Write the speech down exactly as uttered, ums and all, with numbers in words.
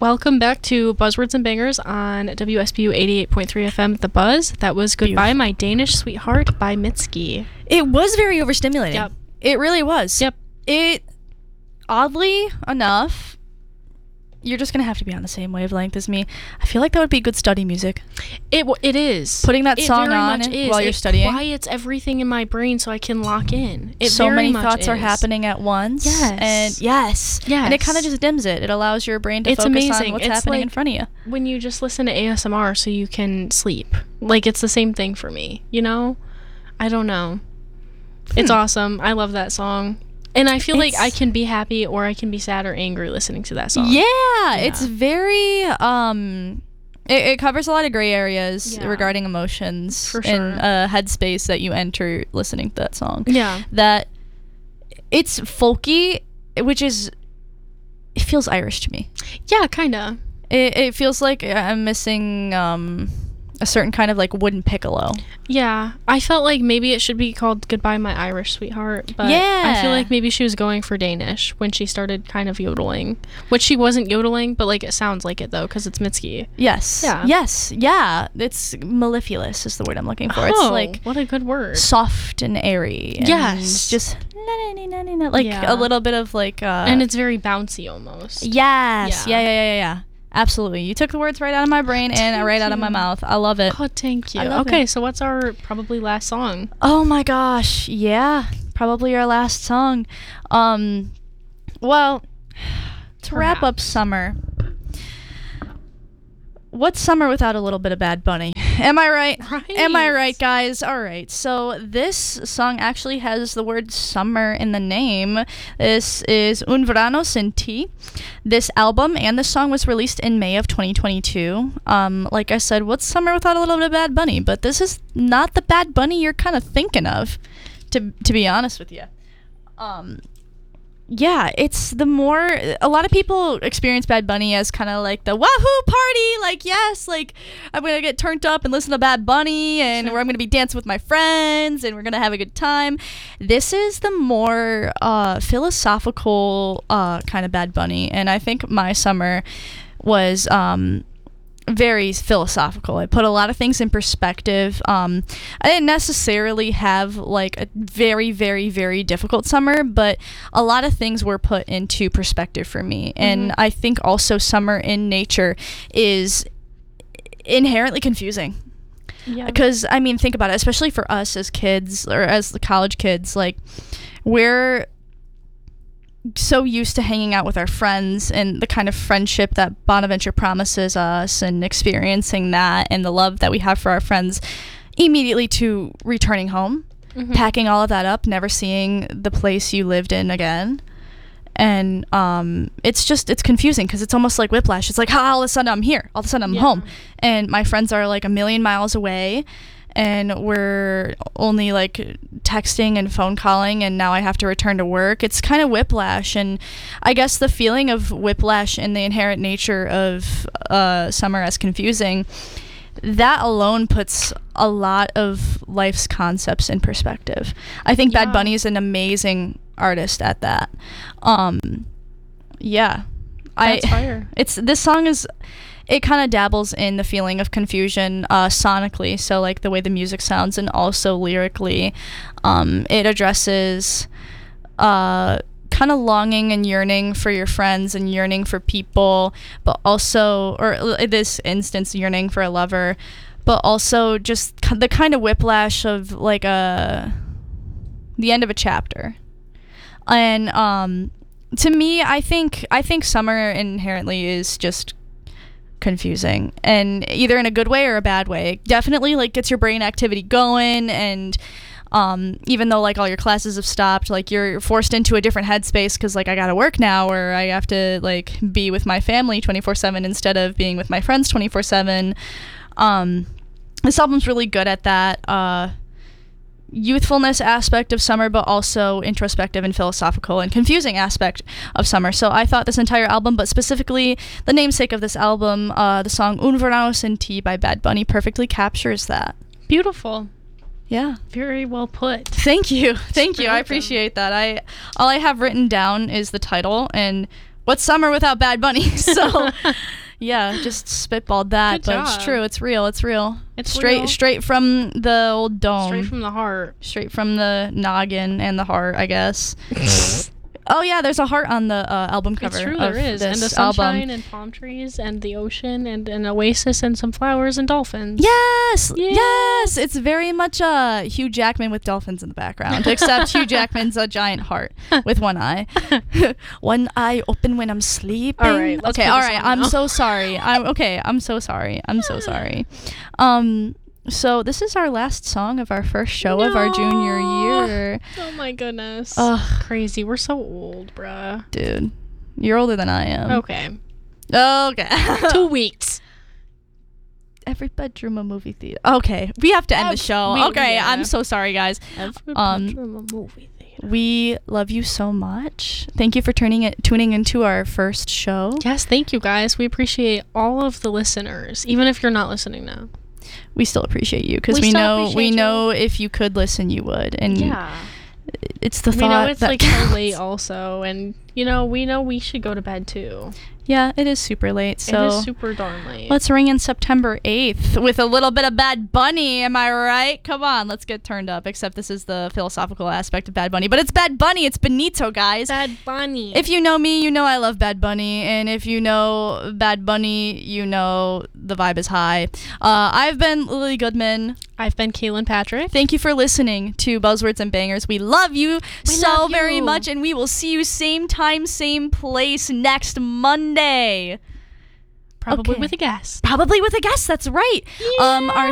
Welcome back to Buzzwords and Bangers on W S B U eighty-eight point three F M, The Buzz. That was Goodbye, Beautiful. My Danish Sweetheart by Mitski. It was very overstimulating. Yep. It really was. Yep. It, oddly enough, you're just going to have to be on the same wavelength as me. I feel like that would be good study music. It it is. Putting that it song very on much is. while you're it studying. It quiets everything in my brain so I can lock in. It so very many much thoughts is. are happening at once. Yes. And yes. Yes. And it kind of just dims it. It allows your brain to it's focus amazing. on what's it's happening like in front of you. When you just listen to A S M R so you can sleep. Like, it's the same thing for me, you know? I don't know. Hmm. It's awesome. I love that song. And I feel it's, like I can be happy or I can be sad or angry listening to that song. Yeah, yeah. It's very, um, it, it covers a lot of gray areas yeah. regarding emotions For sure. and uh, headspace that you enter listening to that song. Yeah. That it's folky, which is, it feels Irish to me. Yeah, kind of. It, it feels like I'm missing, um... a certain kind of like wooden piccolo. Yeah, I felt like maybe it should be called Goodbye My Irish Sweetheart, but yeah. I feel like maybe she was going for Danish when she started kind of yodeling, which she wasn't yodeling, but like it sounds like it though because it's Mitski. Yes. Yeah. Yes. Yeah. It's mellifluous is the word I'm looking for. Oh, it's like what a good word. Soft and airy. And yes. Just like yeah. a little bit of like. Uh, and it's very bouncy almost. Yes. Yeah. Yeah. Yeah. Yeah. Yeah. yeah. Absolutely. You took the words right out of my brain and right you. out of my mouth. I love it. Oh, thank you. Okay, it. So what's our probably last song? Oh my gosh. Yeah. Probably our last song. Um, well, to Perhaps. wrap up summer. What's summer without a little bit of Bad Bunny? Am I right? Right. Am I right, guys? All right. So this song actually has the word summer in the name. This is Un Verano Sin Ti. This album and the song was released in May of twenty twenty-two. Um, like I said, what's summer without a little bit of Bad Bunny? But this is not the Bad Bunny you're kind of thinking of, to to be honest with you. Um. Yeah, it's the more a lot of people experience Bad Bunny as kind of like the wahoo party, like yes, like I'm gonna get turned up and listen to Bad Bunny, and sure. where I'm gonna be dancing with my friends, and we're gonna have a good time. This is the more uh, philosophical uh, kind of Bad Bunny, and I think my summer was um, very philosophical. It put a lot of things in perspective. Um, I didn't necessarily have like a very, very, very difficult summer, but a lot of things were put into perspective for me. Mm-hmm. And I think also summer in nature is inherently confusing. Yeah. Because, I mean, think about it, especially for us as kids or as the college kids, like we're so used to hanging out with our friends and the kind of friendship that Bonaventure promises us and experiencing that and the love that we have for our friends immediately to returning home, mm-hmm. packing all of that up, never seeing the place you lived in again. And um, it's just, it's confusing because it's almost like whiplash. It's like, ah, all of a sudden I'm here. All of a sudden I'm yeah. home. And my friends are like a million miles away. And we're only like texting and phone calling, and now I have to return to work. It's kind of whiplash, and I guess the feeling of whiplash and the inherent nature of uh, summer as confusing, that alone puts a lot of life's concepts in perspective. I think yeah. Bad Bunny is an amazing artist at that. Um, yeah, That's I. fire. It's this song is. It kind of dabbles in the feeling of confusion uh, sonically, so like the way the music sounds, and also lyrically. Um, it addresses uh, kind of longing and yearning for your friends and yearning for people, but also, or in this instance, yearning for a lover, but also just the kind of whiplash of like a the end of a chapter. And um, to me, I think I think summer inherently is just confusing, and either in a good way or a bad way. It definitely like gets your brain activity going, and um even though like all your classes have stopped, like you're forced into a different headspace because like I gotta work now, or I have to like be with my family twenty-four seven instead of being with my friends twenty-four seven. Um this album's really good at that uh youthfulness aspect of summer, but also introspective and philosophical and confusing aspect of summer. So I thought this entire album, but specifically the namesake of this album, uh, the song Un Verano Sin Ti by Bad Bunny, perfectly captures that. Beautiful. Yeah. Very well put. Thank you. Thank Super you. I welcome. appreciate that. I all I have written down is the title, and what's summer without Bad Bunny? So, yeah, just spitballed that, Good but job. it's true. It's real. It's real. It's straight, real. straight from the old dome. Straight from the heart. Straight from the noggin and the heart, I guess. Oh yeah, there's a heart on the uh, album cover. It's true, of there is. And the this sunshine album. and palm trees and the ocean and an oasis and some flowers and dolphins. Yes, Yes. yes, it's very much uh, Hugh Jackman with dolphins in the background, except Hugh Jackman's a giant heart with one eye. One eye open when I'm sleeping. All right, let's okay, play all the right. song I'm now. so sorry. I'm okay. I'm so sorry. I'm so sorry. Um, so this is our last song of our first show of our junior No. year. Oh my goodness. Ugh. Crazy. We're so old, bruh. Dude, you're older than I am. Okay. Okay. Two weeks. Every bedroom a movie theater. Okay, we have to end the Ev- show. we- okay, yeah. I'm so sorry, guys. Every Um, bedroom a movie theater. We love you so much. Thank you for turning it, tuning into our first show. Yes, thank you guys. We appreciate all of the listeners, even if you're not listening now. We still appreciate you because We we, still know we appreciate you. know if you could listen, you would. And Yeah. it's the We thought know it's that like so counts. late also, and you know, we know we should go to bed too. Yeah, it is super late. So it is super darn late. let's ring in September eighth with a little bit of Bad Bunny. Am I right? Come on, let's get turned up. Except this is the philosophical aspect of Bad Bunny. But it's Bad Bunny. It's Benito, guys. Bad Bunny. If you know me, you know I love Bad Bunny. And if you know Bad Bunny, you know the vibe is high. Uh, I've been Lily Goodman. I've been Kaylin Patrick. Thank you for listening to Buzzwords and Bangers. We love you We so love very you. much. And we will see you same time, same place next Monday. Probably Okay. with a guest. Probably with a guest. That's right. Um, our